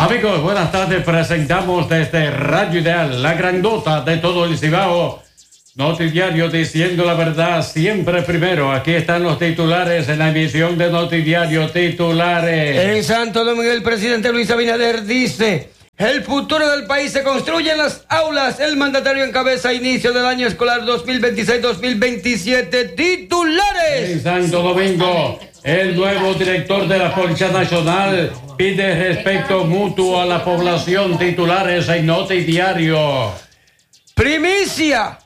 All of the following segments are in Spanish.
Amigos, buenas tardes. Presentamos desde Radio Ideal, la grandota de todo el Cibao, Notidiario diciendo la verdad siempre primero. Aquí están los titulares en la emisión de Notidiario Titulares. En Santo Domingo el presidente Luis Abinader dice: el futuro del país se construye en las aulas. El mandatario encabeza inicio del año escolar 2026-2027. Titulares. En Santo Domingo, el nuevo director de la Policía Nacional pide respeto mutuo a la población. Titulares en Notidiario. Primicia,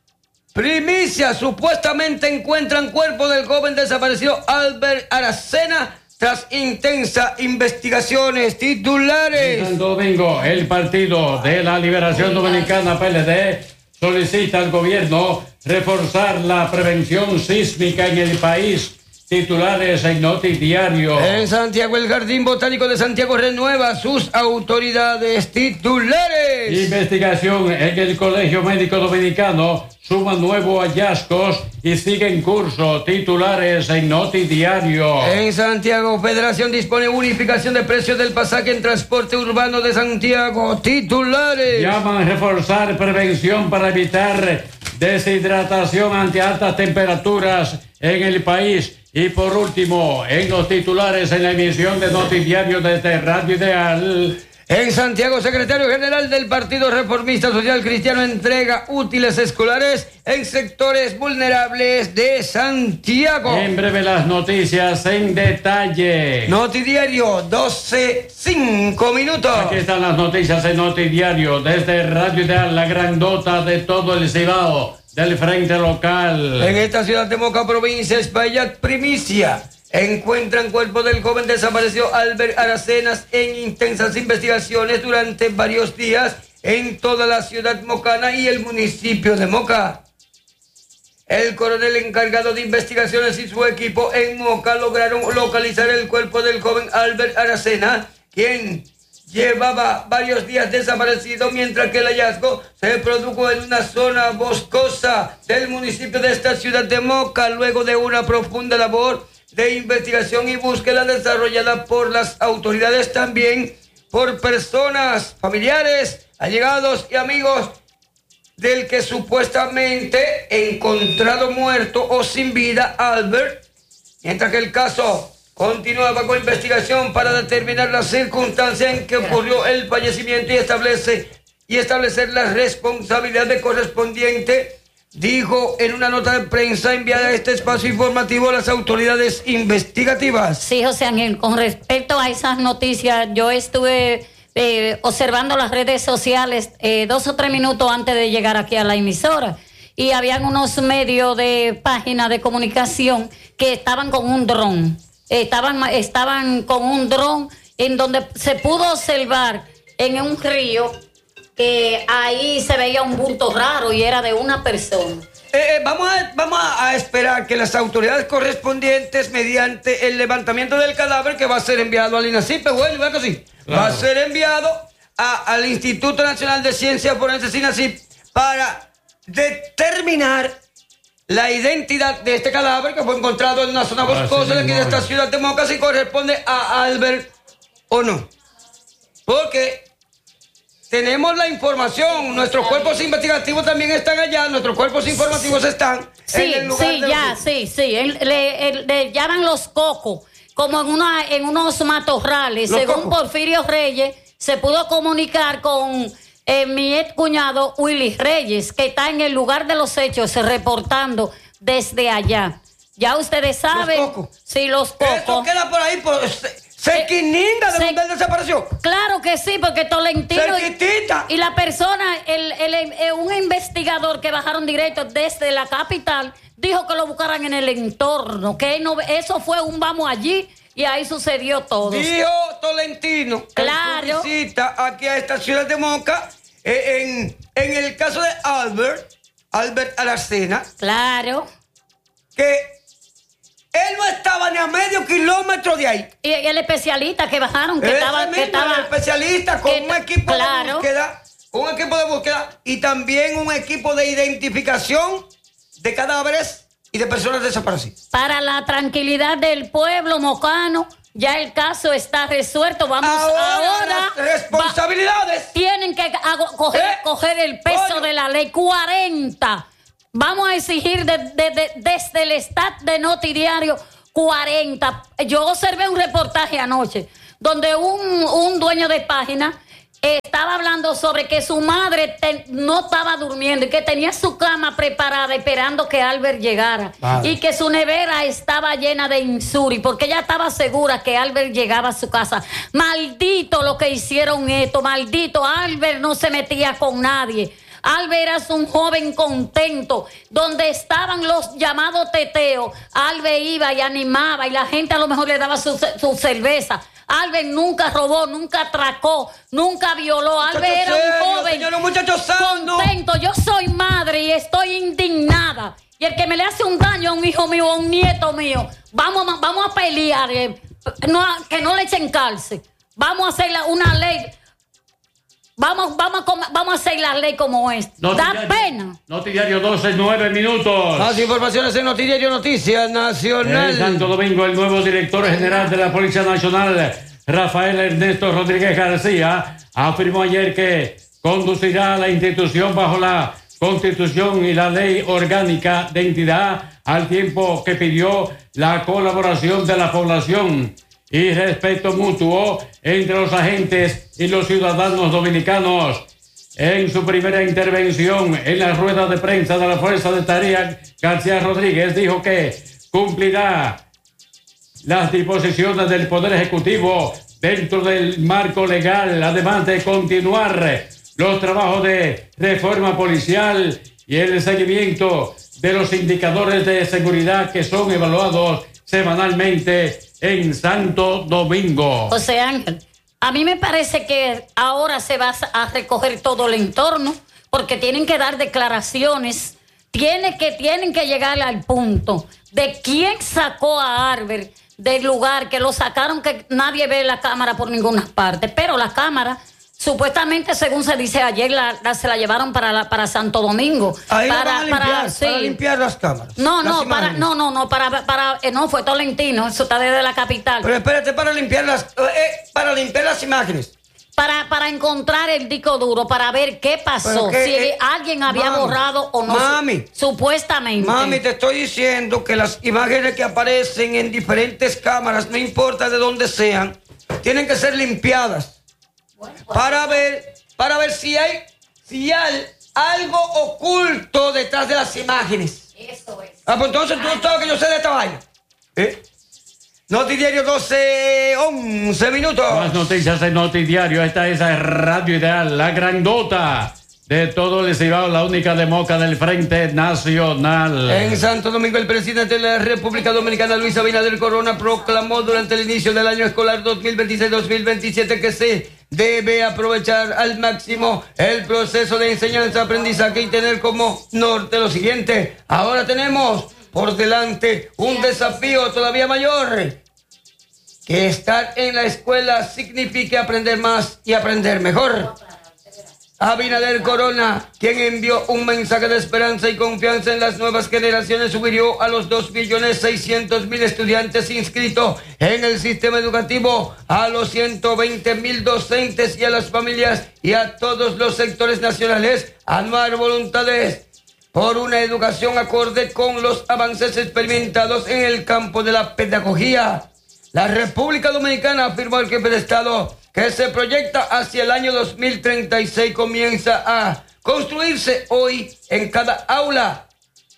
supuestamente encuentran cuerpo del joven desaparecido Albert Aracena tras intensas investigaciones. Titulares. En Santo Domingo, el Partido de la Liberación Dominicana, PLD, solicita al gobierno reforzar la prevención sísmica en el país. Titulares en Notidiario. En Santiago, el Jardín Botánico de Santiago renueva sus autoridades. Titulares. Investigación en el Colegio Médico Dominicano suma nuevos hallazgos y sigue en curso. Titulares en Notidiario. En Santiago, Federación dispone unificación de precios del pasaje en transporte urbano de Santiago. Titulares. Llaman a reforzar prevención para evitar deshidratación ante altas temperaturas en el país. Y por último, en los titulares en la emisión de Notidiario desde Radio Ideal. En Santiago, secretario general del Partido Reformista Social Cristiano entrega útiles escolares en sectores vulnerables de Santiago. En breve las noticias en detalle. Notidiario, 12:05 minutos. Aquí están las noticias en Notidiario desde Radio Ideal, la grandota de todo el Cibao, del frente local. En esta ciudad de Moca, provincia de Espaillat, primicia. Encuentran cuerpo del joven desaparecido Albert Aracenas en intensas investigaciones durante varios días en toda la ciudad mocana y el municipio de Moca. El coronel encargado de investigaciones y su equipo en Moca lograron localizar el cuerpo del joven Albert Aracena, quien llevaba varios días desaparecido, mientras que el hallazgo se produjo en una zona boscosa del municipio de esta ciudad de Moca, luego de una profunda labor de investigación y búsqueda desarrollada por las autoridades, también por personas, familiares, allegados y amigos del que supuestamente encontrado muerto o sin vida Albert, mientras que el caso continúa bajo investigación para determinar las circunstancias en que ocurrió el fallecimiento y establecer la responsabilidad correspondiente, dijo en una nota de prensa enviada a este espacio informativo las autoridades investigativas. Sí, José Ángel, con respecto a esas noticias, yo estuve observando las redes sociales 2 o 3 minutos antes de llegar aquí a la emisora, y habían unos medios de páginas de comunicación que estaban con un dron. Estaban con un dron en donde se pudo observar en un río que ahí se veía un bulto raro y era de una persona. Vamos a esperar que las autoridades correspondientes, mediante el levantamiento del cadáver que va a ser enviado al INACIP, bueno, ¿verdad que sí? Claro. Va a ser enviado al Instituto Nacional de Ciencias Forenses, INACIP, para determinar la identidad de este cadáver que fue encontrado en una zona boscosa de aquí de esta ciudad de Moca, si corresponde a Albert o no. Porque tenemos la información, nuestros cuerpos investigativos también están allá, nuestros cuerpos informativos están en el lugar le llaman los cocos, como en unos matorrales. Según cocos. Porfirio Reyes, se pudo comunicar con mi ex cuñado Willy Reyes, que está en el lugar de los hechos reportando desde allá. Ya ustedes saben. Los cocos. Sí, los cocos. Esto queda por ahí, cerquininda de donde él desapareció. Claro que sí, porque Tolentino cerquitita. Y la persona, un investigador que bajaron directo desde la capital, dijo que lo buscaran en el entorno, que eso fue un vamos allí y ahí sucedió todo. Dijo Tolentino, claro, que visita aquí a esta ciudad de Moca, en el caso de Albert Aracena. Claro. Que él no estaba ni a medio kilómetro de ahí. Y el especialista que bajaron, el especialista con un equipo de búsqueda, y también un equipo de identificación de cadáveres y de personas desaparecidas. Para la tranquilidad del pueblo mocano, Ya el caso está resuelto. Vamos ahora las responsabilidades. Tienen que coger el peso de la ley. 40. Vamos a exigir desde el staff de Noti Diario 40. Yo observé un reportaje anoche donde un dueño de página estaba hablando sobre que su madre no estaba durmiendo y que tenía su cama preparada esperando que Albert llegara. Y que su nevera estaba llena de insuri porque ella estaba segura que Albert llegaba a su casa. Maldito lo que hicieron esto, maldito. Albert no se metía con nadie. Albert era un joven contento. Donde estaban los llamados teteos, Albert iba y animaba y la gente a lo mejor le daba su cerveza. Albert nunca robó, nunca atracó, nunca violó. Albert era un joven contento. Yo soy madre y estoy indignada. Y el que me le hace un daño a un hijo mío, a un nieto mío, vamos a pelear. Que no le echen cárcel. Vamos a hacer una ley. Vamos a hacer la ley como es. Da pena. Noti Diario 12, 9 minutos. Más informaciones en Noti Diario Noticias Nacional. En Santo Domingo, el nuevo director general de la Policía Nacional, Rafael Ernesto Rodríguez García, afirmó ayer que conducirá a la institución bajo la Constitución y la Ley Orgánica de Entidad, al tiempo que pidió la colaboración de la población y respeto mutuo entre los agentes y los ciudadanos dominicanos. En su primera intervención en la rueda de prensa de la Fuerza de Tarea, García Rodríguez dijo que cumplirá las disposiciones del Poder Ejecutivo dentro del marco legal, además de continuar los trabajos de reforma policial y el seguimiento de los indicadores de seguridad que son evaluados semanalmente en Santo Domingo. José Ángel, a mí me parece que ahora se va a recoger todo el entorno, porque tienen que dar declaraciones, tienen que llegar al punto de quién sacó a Albert del lugar, que lo sacaron, que nadie ve la cámara por ninguna parte, pero la cámara supuestamente, según se dice ayer, se la llevaron para Santo Domingo. Ahí para limpiar las cámaras. No, fue Tolentino, eso está desde la capital. Pero espérate, para limpiar las imágenes. Para encontrar el disco duro, para ver qué pasó, si alguien había borrado o no. Mami, supuestamente. Mami, te estoy diciendo que las imágenes que aparecen en diferentes cámaras, no importa de dónde sean, tienen que ser limpiadas. Para ver si hay algo oculto detrás de las imágenes. Eso es. Pues entonces tú no sabes que yo sé de esta vaina. Noti Diario 12, 11 minutos. Más noticias en Noti Diario. Esta es Radio Ideal, la grandota de todo el Cibao, la única de Moca del Frente Nacional. En Santo Domingo, el presidente de la República Dominicana, Luis Abinader Corona, proclamó durante el inicio del año escolar 2026-2027 que se debe aprovechar al máximo el proceso de enseñanza-aprendizaje y tener como norte lo siguiente. Ahora tenemos por delante un desafío todavía mayor, que estar en la escuela significa aprender más y aprender mejor. Abinader Corona, quien envió un mensaje de esperanza y confianza en las nuevas generaciones, sugirió a los 2.600.000 estudiantes inscritos en el sistema educativo, a los 120.000 docentes y a las familias y a todos los sectores nacionales a armar voluntades por una educación acorde con los avances experimentados en el campo de la pedagogía. La República Dominicana, afirmó el jefe de Estado, que se proyecta hacia el año 2036, comienza a construirse hoy en cada aula.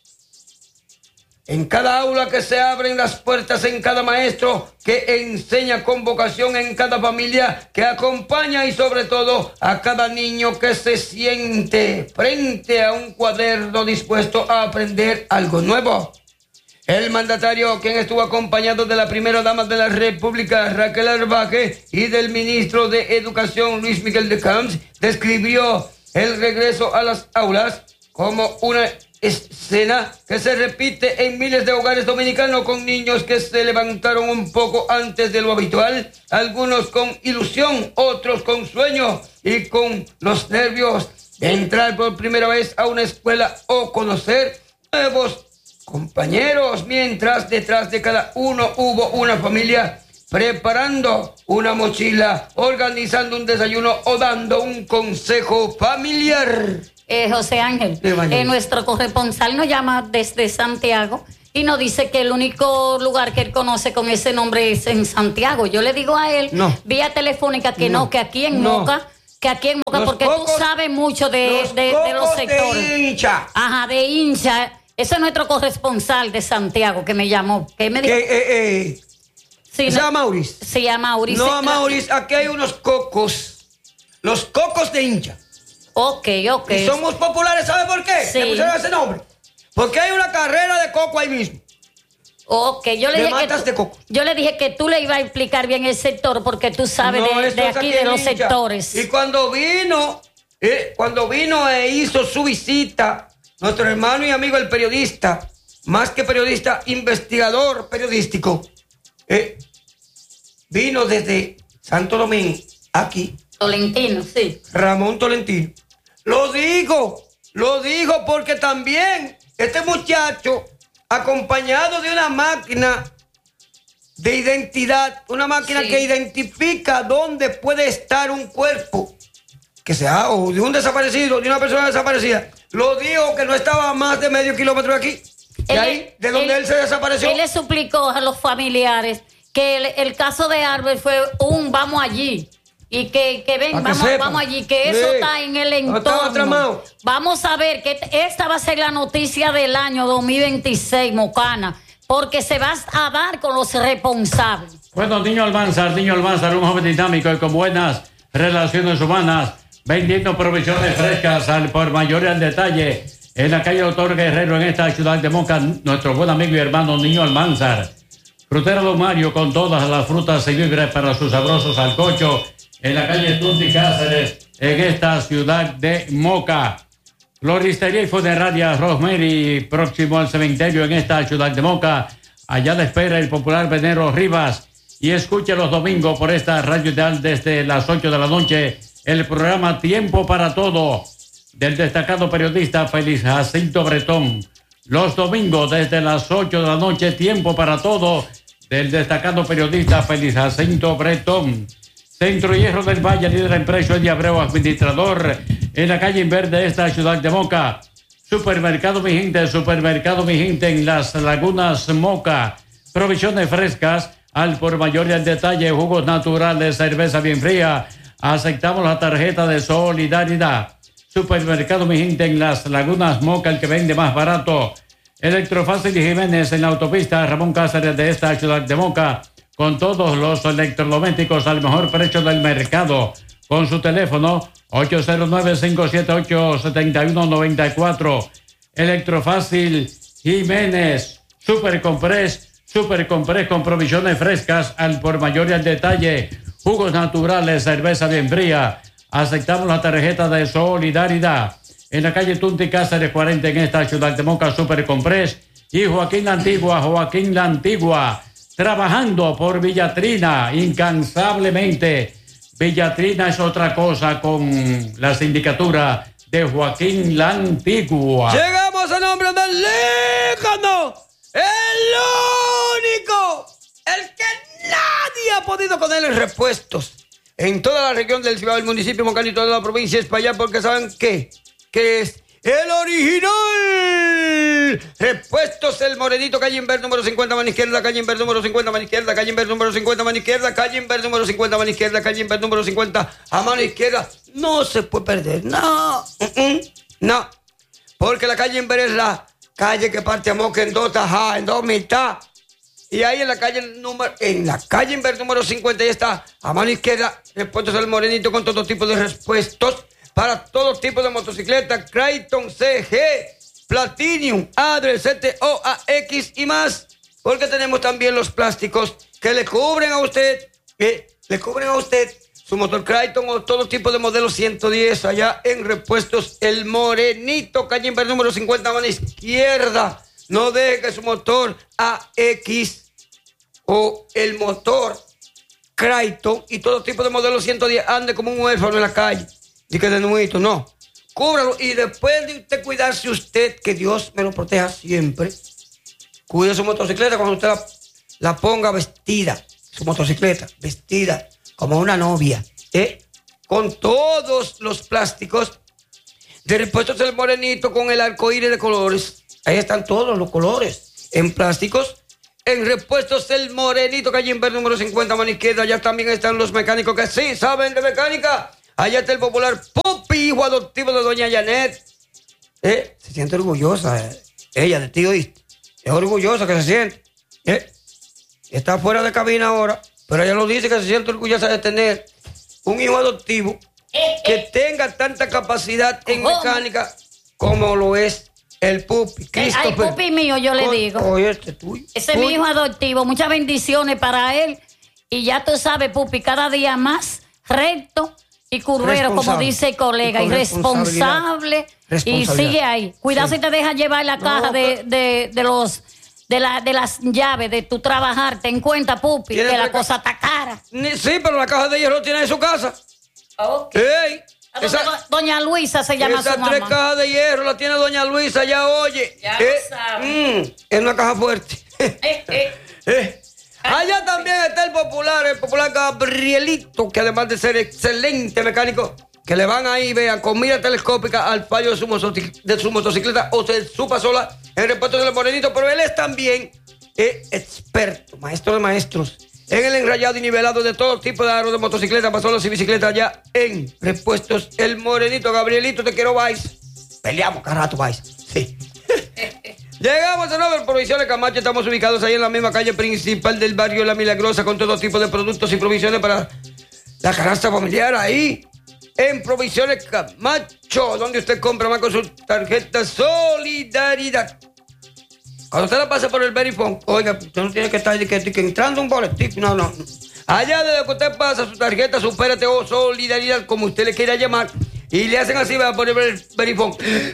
En cada aula que se abren las puertas, en cada maestro que enseña con vocación, en cada familia que acompaña y sobre todo a cada niño que se siente frente a un cuaderno dispuesto a aprender algo nuevo. El mandatario, quien estuvo acompañado de la primera dama de la República, Raquel Arbaje, y del ministro de Educación, Luis Miguel de Camps, describió el regreso a las aulas como una escena que se repite en miles de hogares dominicanos, con niños que se levantaron un poco antes de lo habitual, algunos con ilusión, otros con sueño y con los nervios de entrar por primera vez a una escuela o conocer nuevos compañeros, mientras detrás de cada uno hubo una familia preparando una mochila, organizando un desayuno o dando un consejo familiar. José Ángel, nuestro corresponsal nos llama desde Santiago y nos dice que el único lugar que él conoce con ese nombre es en Santiago. Yo le digo a él, vía telefónica, que que aquí en Moca, porque tú sabes mucho de los sectores. De hincha. Ajá, de hincha. Ese es nuestro corresponsal de Santiago que me llamó. Que me dijo. ¿Se llama Maurice? Se llama Maurice. No, Maurice, aquí hay unos cocos. Los cocos de hincha. Ok. Y somos populares, ¿sabe por qué? Sí. Le pusieron ese nombre. Porque hay una carrera de coco ahí mismo. Ok, yo le dije que tú le ibas a explicar bien el sector porque tú sabes de aquí, de los sectores. Y cuando vino e hizo su visita, nuestro hermano y amigo el periodista, más que periodista, investigador periodístico, vino desde Santo Domingo, aquí. Tolentino, sí. Ramón Tolentino. Lo digo porque también este muchacho, acompañado de una máquina de identidad, una máquina que identifica dónde puede estar un cuerpo, que sea o de un desaparecido, de una persona desaparecida, lo dijo que no estaba a más de medio kilómetro de aquí, de donde él se desapareció. Él le suplicó a los familiares que el caso de Albert fue un vamos allí. Y que ven, vamos allí, que eso está en el entorno. Vamos a ver que esta va a ser la noticia del año 2026, Mocana, porque se va a dar con los responsables. Bueno, Niño Almanzar, un joven dinámico y con buenas relaciones humanas, vendiendo provisiones frescas al por mayor y al detalle, en la calle Doctor Guerrero, en esta ciudad de Moca, nuestro buen amigo y hermano Niño Almanzar. Frutero Don Mario, con todas las frutas y víveres para sus sabrosos sancochos, en la calle Tunti Cáceres, en esta ciudad de Moca. Floristería y funeraria Rosemary, próximo al cementerio en esta ciudad de Moca. Allá le espera el popular Venero Rivas. Y escuche los domingos por esta radio ideal desde las 8 de la noche el programa Tiempo para Todo del destacado periodista Félix Jacinto Bretón. Los domingos desde las 8 de la noche, Tiempo para Todo del destacado periodista Félix Jacinto Bretón. Centro Hierro del Valle, líder en precio de Abreu, administrador en la calle Inverde de esta ciudad de Moca. Supermercado Mi Gente en Las Lagunas Moca. Provisiones frescas al por mayor y al detalle, jugos naturales, cerveza bien fría. Aceptamos la tarjeta de solidaridad. Supermercado Mi Gente en Las Lagunas Moca, el que vende más barato. Electrofácil y Jiménez en la autopista Ramón Cáceres de esta ciudad de Moca, con todos los electrodomésticos al mejor precio del mercado. Con su teléfono 809-578-7194. Electrofácil Jiménez. Super Comprés con provisiones frescas al por mayor y al detalle. Jugos naturales, cerveza bien fría. Aceptamos la tarjeta de solidaridad. En la calle Tunti Cáceres 40 en esta ciudad de Moca, Super Comprés. Y Joaquín La Antigua. Trabajando por Villatrina, incansablemente. Villatrina es otra cosa con la sindicatura de Joaquín La Antigua. Llegamos al nombre del ícono, el único, el que nadie ha podido ponerle repuestos en toda la región del Cibao, el municipio Moncano y toda la provincia es para allá, porque ¿saben qué? Que es el original. Repuestos El Morenito, calle Inver número 50, mano izquierda, calle Inver número 50, mano izquierda, calle Inver número 50, mano izquierda, calle Inver número 50, mano izquierda, calle Inver número 50, a mano izquierda. No se puede perder, no. Porque la calle Inver es la calle que parte a Moca en dos tajadas, en dos mitad. Y ahí en la calle Inver número 50, ahí está, a mano izquierda, Repuestos El Morenito, con todo tipo de repuestos para todo tipo de motocicletas, Creighton, CG, Platinum, Adler, CTO, AX y más. Porque tenemos también los plásticos que le cubren a usted, su motor Creighton o todo tipo de modelo 110 allá en Repuestos El Morenito, calle Inver número 50, mano izquierda. No deje que su motor AX o el motor Creighton y todo tipo de modelo 110 ande como un huérfano en la calle. Y que de nuevo, no. Cúbralo y después de usted cuidarse usted, que Dios me lo proteja siempre. Cuide su motocicleta cuando usted la ponga vestida. su motocicleta, vestida como una novia, con todos los plásticos de Repuestos El Morenito, con el arcoíris de colores. Ahí están todos los colores en plásticos. En Repuestos El Morenito, calle Inver número 50, mano izquierda. Allá también están los mecánicos que sí saben de mecánica. Allá está el popular Pupi, hijo adoptivo de doña Janet. Se siente orgullosa, ella de tío, es orgullosa que se siente. Está fuera de cabina ahora, pero ella lo dice que se siente orgullosa de tener un hijo adoptivo que tenga tanta capacidad en mecánica como lo es el Pupi. Ay, Pupi mío, yo le digo. Oye, tuyo. Ese es mi hijo adoptivo. Muchas bendiciones para él. Y ya tú sabes, Pupi, cada día más recto y curvero, como dice el colega, y responsable. Y sigue ahí. Cuidado si te dejas llevar la caja de las llaves de tu trabajar. Ten cuenta, Pupi, que la cosa está cara. Sí, pero la caja de hierro tiene en su casa. Okay. Doña Luisa se llama su mamá. Esas 3 cajas de hierro la tiene doña Luisa, ya oye. Ya sabe. Es una caja fuerte. Allá también está el popular Gabrielito, que además de ser excelente mecánico, que le van ahí, vean, con mira telescópica al fallo de su motocicleta o de su pasola en Repuestos del Morenito, pero él es también experto, maestro de maestros, en el enrayado y nivelado de todo tipo de aros de motocicleta, pasolas y bicicletas, allá en Repuestos El Morenito. Gabrielito, te quiero, vais. Peleamos cada rato, vais. Sí. Llegamos de nuevo en Provisiones Camacho. Estamos ubicados ahí en la misma calle principal del barrio La Milagrosa, con todo tipo de productos y provisiones para la canasta familiar. Ahí en Provisiones Camacho, donde usted compra más con su tarjeta Solidaridad. Cuando usted la pasa por el Verifone, oiga, usted no tiene que estar que entrando un boletín. No. Allá desde que usted pasa su tarjeta Supérate o Solidaridad, como usted le quiera llamar, y le hacen así, va a poner el Verifone.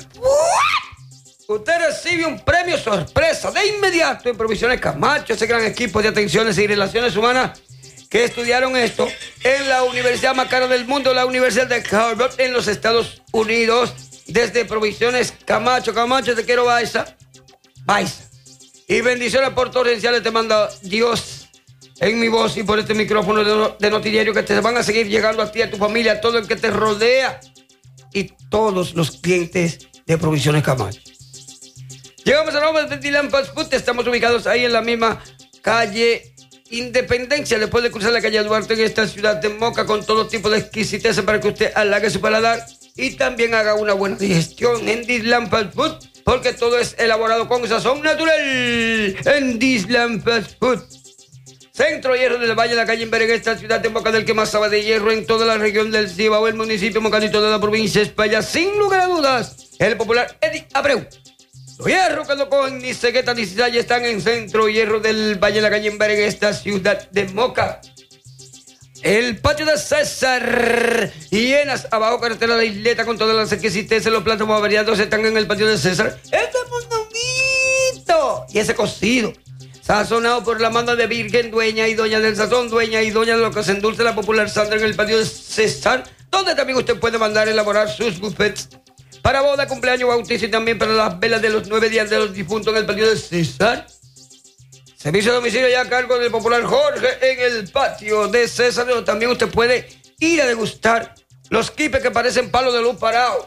Usted recibe un premio sorpresa de inmediato en Provisiones Camacho, ese gran equipo de atenciones y relaciones humanas que estudiaron esto en la universidad más cara del mundo, la Universidad de Harvard en los Estados Unidos. Desde Provisiones Camacho, te quiero, Baiza. Y bendiciones por torrenciales te manda Dios en mi voz y por este micrófono de Notidiario, que te van a seguir llegando a ti, a tu familia, a todo el que te rodea y todos los clientes de Provisiones Camacho. Llegamos a nombre de Dylan Fast Food. Estamos ubicados ahí en la misma calle Independencia, después de cruzar la calle Duarte, en esta ciudad de Moca, con todo tipo de exquisitez para que usted halague su paladar y también haga una buena digestión en Dylan Fast Food, porque todo es elaborado con sazón natural en Dylan Fast Food. Centro Hierro del Valle, la calle Inver, en esta ciudad de Moca, del que más sabe de hierro en toda la región del Cibao, el municipio mocanito de la provincia de España, sin lugar a dudas, el popular Eddie Abreu. Los hierros que no cogen ni cegueta ni cizalla están en Centro Hierro del Valle, la calle Inver, en esta ciudad de Moca. El patio de César, llenas abajo, carretera de la Isleta, con todas las exquisiteces, los platos más variados están en el patio de César. Este mondonguito y ese cocido, sazonado por la mano de Virgen, dueña y doña del sazón, dueña y doña de lo que se endulce la popular Sandra, en el patio de César, donde también usted puede mandar elaborar sus buffets para boda, cumpleaños, bautizo y también para las velas de los 9 días de los difuntos en el patio de César. Servicio de domicilio ya a cargo del popular Jorge en el patio de César, donde también usted puede ir a degustar los quipes que parecen palos de luz parado.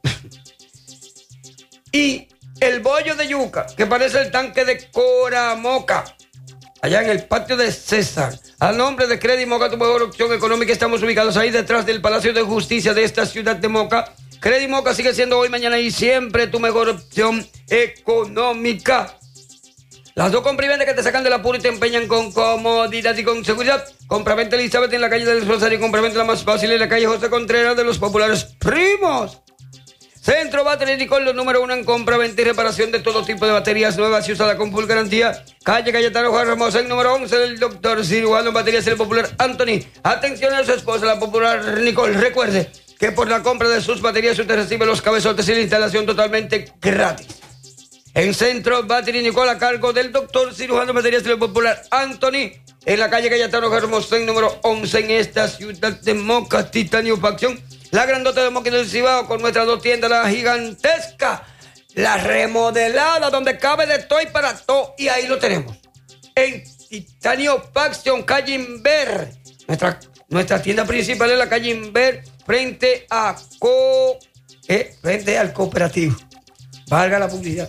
Y el bollo de yuca, que parece el tanque de Coramoca, allá en el patio de César. A nombre de Credit Moca, tu mejor opción económica. Estamos ubicados ahí detrás del Palacio de Justicia de esta ciudad de Moca. Credit Moca sigue siendo hoy, mañana y siempre tu mejor opción económica. Las dos compra y venta que te sacan del apuro y te empeñan con comodidad y con seguridad. Compraventa Elizabeth en la calle del Rosario, compraventa la más fácil en la calle José Contreras de los populares primos. Centro Battery Nicole, los número 1 en compraventa y reparación de todo tipo de baterías nuevas y usadas con full garantía. Calle Cayetano Juan Ramos, en número 11 del doctor cirujano en baterías, el popular Anthony. Atención a su esposa, la popular Nicole. Recuerde que por la compra de sus baterías usted recibe los cabezotes y la instalación totalmente gratis. En Centro Battery Nicole, a cargo del doctor cirujano de baterías del popular Anthony, en la calle Cayetano Hermosén, número 11, en esta ciudad de Moca. Titanio Facción, la grandota de Moca del Cibao, con nuestras dos tiendas, la gigantesca, la remodelada, donde cabe de todo y para todo, y ahí lo tenemos. En Titanio Faction, calle Inver. Nuestra tienda principal es la calle Inver, frente al cooperativo. Valga la publicidad.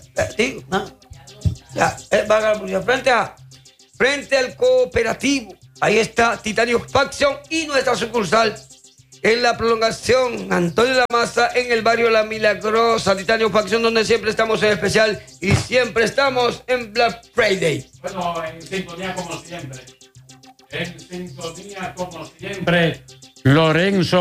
Valga la publicidad. Frente al cooperativo. Ahí está Titanio Faction y nuestra sucursal en la prolongación Antonio La Maza, en el barrio La Milagrosa. Titanio Faction, donde siempre estamos en especial y siempre estamos en Black Friday. Bueno, en sintonía como siempre. Lorenzo